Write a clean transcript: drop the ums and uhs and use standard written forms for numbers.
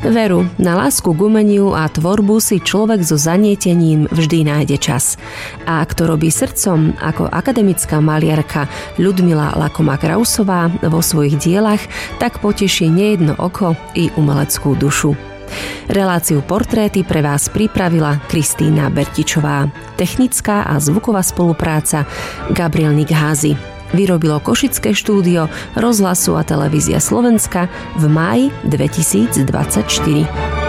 Veru, na lásku k umeniu a tvorbu si človek so zanietením vždy nájde čas. A ak to robí srdcom, ako akademická maliarka Ľudmila Lakoma-Krausová vo svojich dielach, tak poteší nejedno oko i umeleckú dušu. Reláciu Portréty pre vás pripravila Kristína Bertičová. Technická a zvuková spolupráca Gabriel Nikházy. Vyrobilo Košické štúdio Rozhlasu a televízia Slovenska v máji 2024.